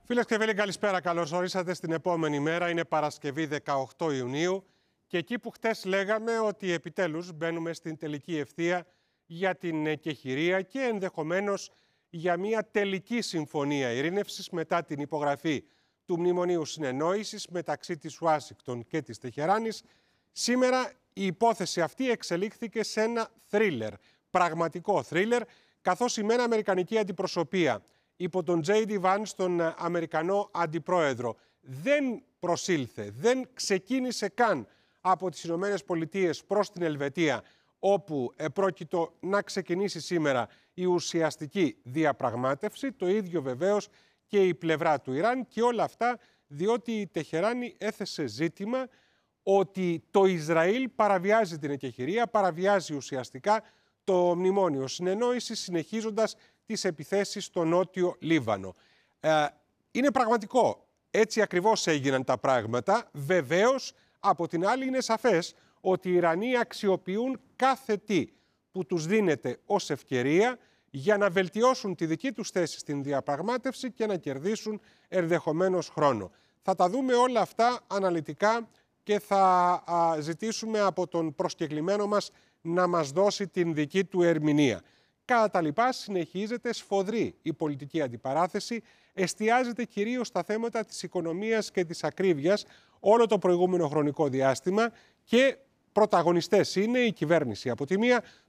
Φίλες και φίλοι, καλησπέρα. Καλώς ορίσατε στην επόμενη μέρα. Είναι Παρασκευή 18 Ιουνίου και εκεί που χτες λέγαμε ότι επιτέλους μπαίνουμε στην τελική ευθεία για την κεχηρία και ενδεχομένως για μια τελική συμφωνία ειρήνευσης μετά την υπογραφή του Μνημονίου Συνεννόησης μεταξύ της Ουάσιγκτον και της Τεχεράνης, σήμερα η υπόθεση αυτή εξελίχθηκε σε ένα θρίλερ, πραγματικό θρίλερ, καθώς η μεν αμερικανική αντιπροσωπεία υπό τον J.D. Vance, τον Αμερικανό Αντιπρόεδρο, δεν προσήλθε, δεν ξεκίνησε καν από τις Ηνωμένες Πολιτείες προς την Ελβετία, όπου επρόκειτο να ξεκινήσει σήμερα η ουσιαστική διαπραγμάτευση. Το ίδιο βεβαίως και η πλευρά του Ιράν, και όλα αυτά διότι η Τεχεράνη έθεσε ζήτημα ότι το Ισραήλ παραβιάζει την εκεχηρία, παραβιάζει ουσιαστικά το Μνημόνιο Συνεννόησης, συνεχίζοντας τις επιθέσεις στο Νότιο Λίβανο. Είναι πραγματικό. Έτσι ακριβώς έγιναν τα πράγματα. Βεβαίως, από την άλλη είναι σαφές ότι οι Ιρανοί αξιοποιούν κάθε τι που τους δίνεται ως ευκαιρία για να βελτιώσουν τη δική τους θέση στην διαπραγμάτευση και να κερδίσουν ενδεχομένως χρόνο. Θα τα δούμε όλα αυτά αναλυτικά και θα ζητήσουμε από τον προσκεκλημένο μας να μας δώσει την δική του ερμηνεία. Κατά τα λοιπά, συνεχίζεται σφοδρή η πολιτική αντιπαράθεση, εστιάζεται κυρίως στα θέματα της οικονομίας και της ακρίβειας όλο το προηγούμενο χρονικό διάστημα και πρωταγωνιστές είναι η κυβέρνηση από τη μία,